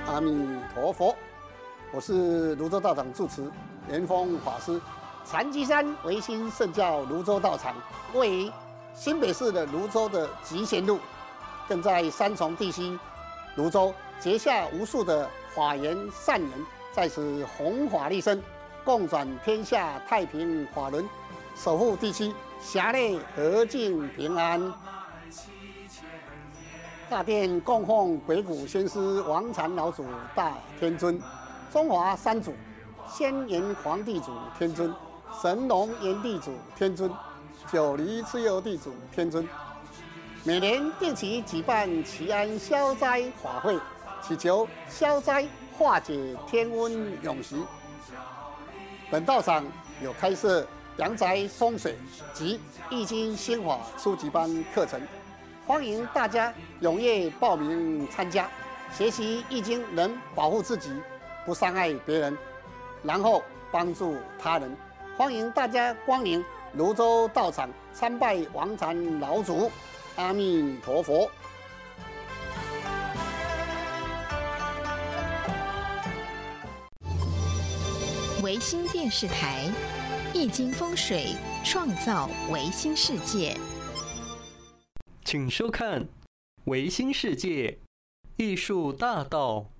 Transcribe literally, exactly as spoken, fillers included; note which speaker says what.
Speaker 1: 阿弥陀佛，我是泸州道场住持圆峰法师。禅机山唯心圣教泸州道场位于新北市的泸州的集贤路，更在三重地区泸州结下无数的法缘善缘，在此弘法利生，共转天下太平法轮，守护地区辖内和静平安。大殿供奉鬼谷先师王禅老祖大天尊，中华三祖先炎皇帝祖天尊，神农炎帝祖天尊，九黎蚩尤地祖天尊。每年定期举办祈安消灾法会，祈求消灾化解天温永续。本道场有开设阳宅风水及易经心法初级班课程，欢迎大家踊跃报名参加。学习易经能保护自己，不伤害别人，然后帮助他人。欢迎大家光临泸州道场参拜王禅老祖。阿弥陀佛。
Speaker 2: 维新电视台，易经风水创造维新世界。
Speaker 3: 请收看《维新世界艺术大道》。